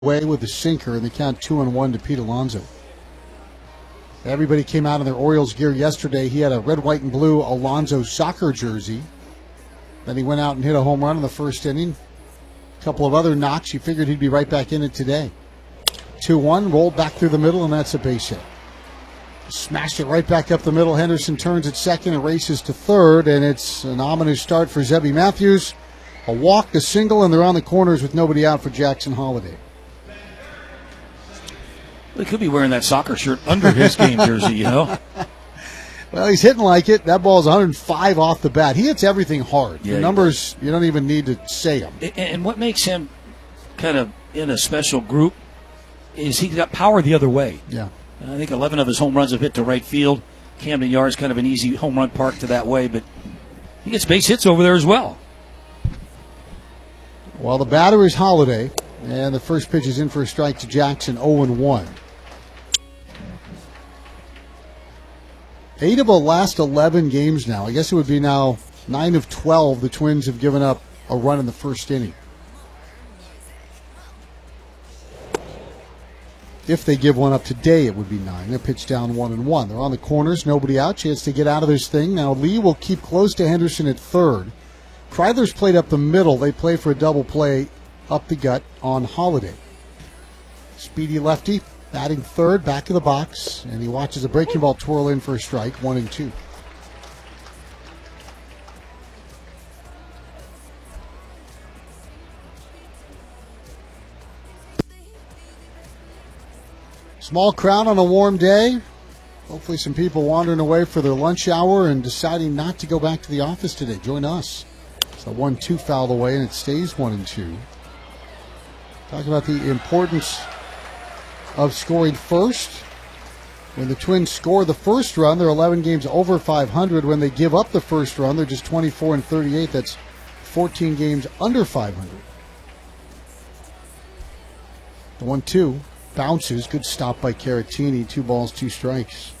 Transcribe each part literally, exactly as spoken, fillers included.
away with the sinker, and they count two and one to Pete Alonso. Everybody came out in their Orioles gear yesterday. He had a red, white, and blue Alonso soccer jersey. Then he went out and hit a home run in the first inning. A couple of other knocks. You figured he'd be right back in it today. two one, rolled back through the middle, and that's a base hit. Smashed it right back up the middle. Henderson turns at second and races to third, and it's an ominous start for Zebby Matthews. A walk, a single, and they're on the corners with nobody out for Jackson Holliday. He could be wearing that soccer shirt under his game jersey, you know. Well, he's hitting like it. That ball's one hundred five off the bat. He hits everything hard. Yeah, the numbers, you don't even need to say them. And what makes him kind of in a special group is he's got power the other way. Yeah. I think eleven of his home runs have hit to right field. Camden Yards kind of an easy home run park to that way, but he gets base hits over there as well. Well, the batter is Holliday, and the first pitch is in for a strike to Jackson, oh and one. Eight of the last eleven games now. I guess it would be now nine of twelve. The Twins have given up a run in the first inning. If they give one up today, it would be nine. They're pitched down one and one. They're on the corners, nobody out. Chance to get out of this thing. Now Lee will keep close to Henderson at third. Kreidler's played up the middle. They play for a double play up the gut on Holliday. Speedy lefty, batting third, back of the box, and he watches a breaking ball twirl in for a strike, one and two. Small crowd on a warm day. Hopefully some people wandering away for their lunch hour and deciding not to go back to the office today. Join us. It's the one two fouled away, and it stays one and two. Talk about the importance of scoring first. When the Twins score the first run, they're eleven games over five hundred. When they give up the first run, they're just twenty-four and thirty-eight. That's fourteen games under five hundred. The one two bounces. Good stop by Caratini. Two balls, two strikes.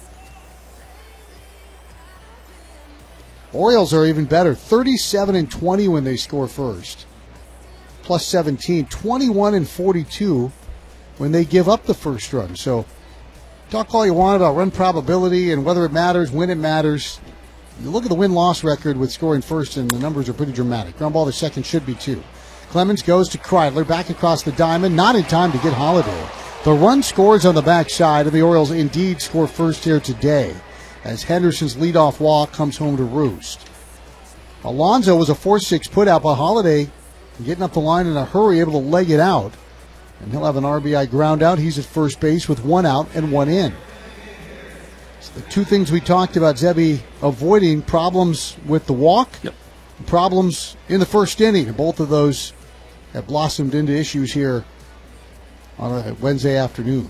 Orioles are even better. thirty-seven and twenty when they score first. Plus seventeen. twenty-one and forty-two when they give up the first run. So talk all you want about run probability and whether it matters, when it matters. You look at the win-loss record with scoring first, and the numbers are pretty dramatic. Ground ball to second should be two. Clemens goes to Kreidler, back across the diamond. Not in time to get Holliday. The run scores on the backside, and the Orioles indeed score first here today, as Henderson's leadoff walk comes home to roost. Alonso was a four six putout by Holliday, getting up the line in a hurry, able to leg it out. And he'll have an R B I ground out. He's at first base with one out and one in. So the two things we talked about, Zebby avoiding problems with the walk, yep. problems in the first inning. And both of those have blossomed into issues here on a Wednesday afternoon.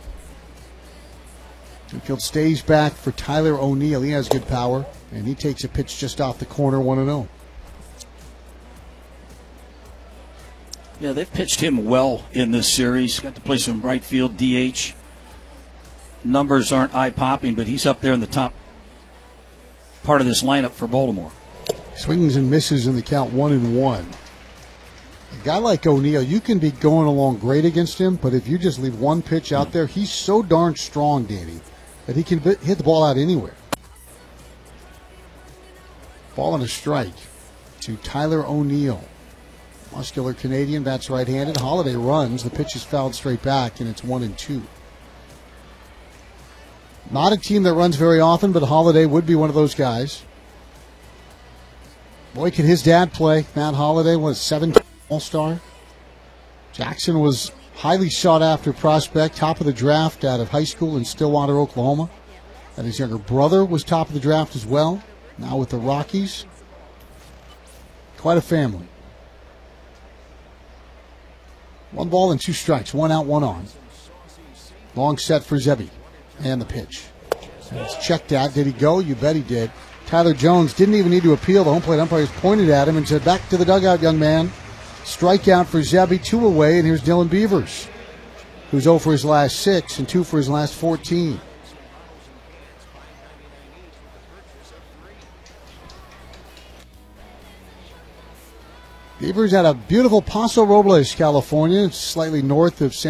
Infield stays back for Tyler O'Neill. He has good power, and he takes a pitch just off the corner, one and oh. Yeah, they've pitched him well in this series. Got to play some right field D H. Numbers aren't eye-popping, but he's up there in the top part of this lineup for Baltimore. Swings and misses in the count, one and one. A guy like O'Neill, you can be going along great against him, but if you just leave one pitch out there, he's so darn strong, Danny, that he can hit the ball out anywhere. Ball and a strike to Tyler O'Neill. Muscular Canadian, bats right-handed. Holliday runs. The pitch is fouled straight back, and it's one and two. Not a team that runs very often, but Holliday would be one of those guys. Boy, could his dad play. Matt Holliday was seven All-Star. Jackson was highly sought-after prospect, top of the draft out of high school in Stillwater, Oklahoma. And his younger brother was top of the draft as well, now with the Rockies. Quite a family. One ball and two strikes. One out, one on. Long set for Zebby. And the pitch. And it's checked out. Did he go? You bet he did. Tyler Jones didn't even need to appeal. The home plate umpires pointed at him and said, back to the dugout, young man. Strikeout for Zebby, two away, and here's Dylan Beavers, who's oh for his last six and two for his last fourteen. Devers out of beautiful Paso Robles, California, slightly north of San